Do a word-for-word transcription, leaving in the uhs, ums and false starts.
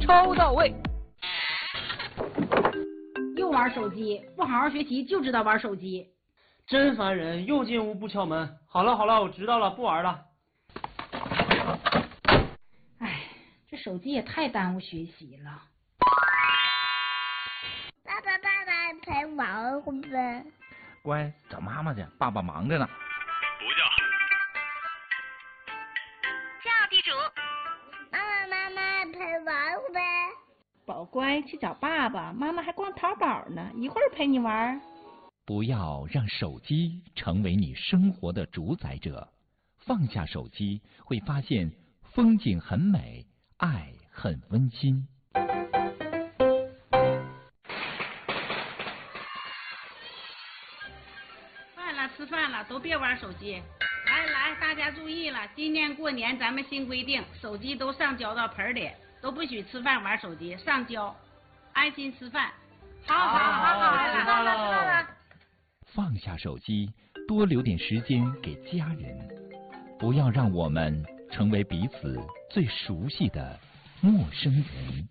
抄到位。 又玩手机，不好好学习就知道玩手机， 真烦人！又进屋不敲门。好了好了，我知道了，不玩了。 哎，这手机也太耽误学习了。 爸爸爸爸陪玩会不会？ 乖，找妈妈去，爸爸忙着呢。 不叫。 叫地主。妈妈妈妈陪玩会不会？ 宝乖，去找爸爸，妈妈还逛淘宝呢，一会儿陪你玩。 不要让手机成为你生活的主宰者，放下手机，会发现风景很美，爱很温馨。 饭了，吃饭了，都别玩手机。来来，大家注意了，今年过年咱们新规定，手机都上交到盆里。都不许吃饭玩手机，上交，安心吃饭。好好好好， 吃饭了。 放下手机，多留点时间给家人，不要让我们成为彼此最熟悉的陌生人。